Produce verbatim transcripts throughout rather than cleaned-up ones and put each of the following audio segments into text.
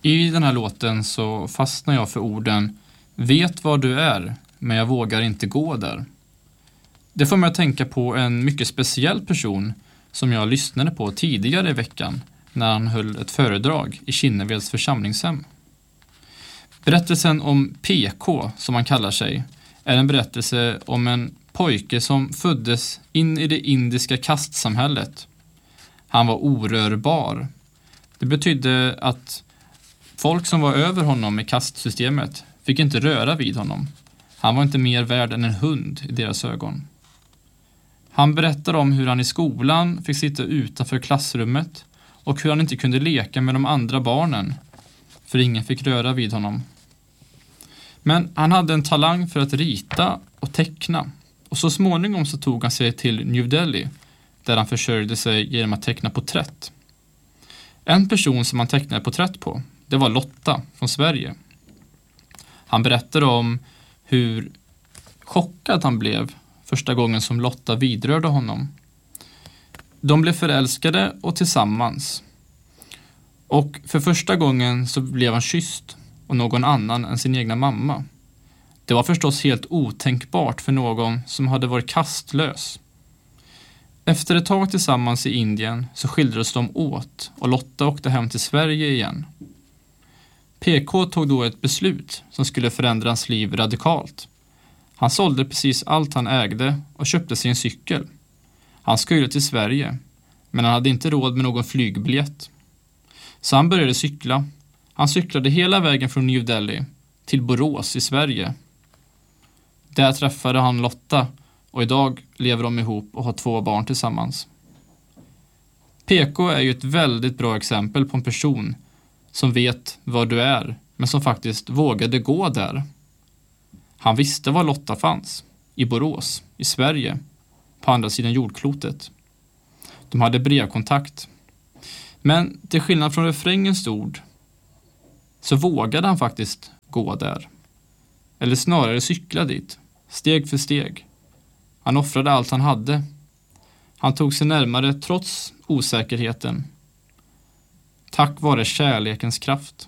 I den här låten så fastnar jag för orden "Vet var du är, men jag vågar inte gå där". Det får mig att tänka på en mycket speciell person som jag lyssnade på tidigare i veckan när han höll ett föredrag i Kinneveds församlingshem. Berättelsen om P K, som han kallar sig, är en berättelse om en pojke som föddes in i det indiska kastsamhället. Han var orörbar. Det betydde att folk som var över honom i kastsystemet fick inte röra vid honom. Han var inte mer värd än en hund i deras ögon. Han berättar om hur han i skolan fick sitta utanför klassrummet och hur han inte kunde leka med de andra barnen för ingen fick röra vid honom. Men han hade en talang för att rita och teckna, och så småningom så tog han sig till New Delhi där han försörjde sig genom att teckna porträtt. En person som han tecknade porträtt på, det var Lotta från Sverige. Han berättade om hur chockad han blev första gången som Lotta vidrörde honom. De blev förälskade och tillsammans. Och för första gången så blev han kysst och någon annan än sin egna mamma. Det var förstås helt otänkbart för någon som hade varit kastlös. Efter ett tag tillsammans i Indien så skildrades de åt och Lotta åkte hem till Sverige igen. P K tog då ett beslut som skulle förändra hans liv radikalt. Han sålde precis allt han ägde och köpte sig en cykel. Han skulle till Sverige, men han hade inte råd med någon flygbiljett. Så han började cykla. Han cyklade hela vägen från New Delhi till Borås i Sverige. Där träffade han Lotta och idag lever de ihop och har två barn tillsammans. P K är ju ett väldigt bra exempel på en person som vet var du är, men som faktiskt vågade gå där. Han visste var Lotta fanns, i Borås, i Sverige, på andra sidan jordklotet. De hade brevkontakt. Men till skillnad från refrängens ord så vågade han faktiskt gå där. Eller snarare cykla dit, steg för steg. Han offrade allt han hade. Han tog sig närmare trots osäkerheten. Tack vare kärlekens kraft.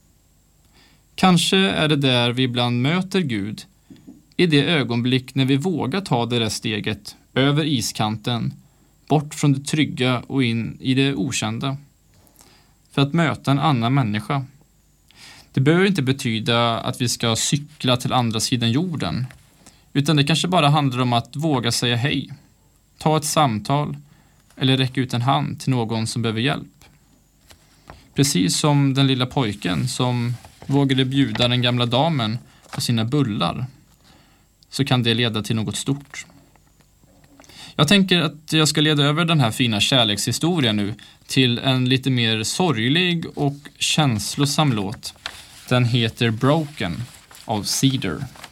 Kanske är det där vi ibland möter Gud, i det ögonblick när vi vågar ta det där steget över iskanten, bort från det trygga och in i det okända, för att möta en annan människa. Det behöver inte betyda att vi ska cykla till andra sidan jorden, utan det kanske bara handlar om att våga säga hej, ta ett samtal eller räcka ut en hand till någon som behöver hjälp. Precis som den lilla pojken som vågade bjuda den gamla damen på sina bullar, så kan det leda till något stort. Jag tänker att jag ska leda över den här fina kärlekshistorien nu till en lite mer sorglig och känslosam låt. Den heter Broken av Cedar.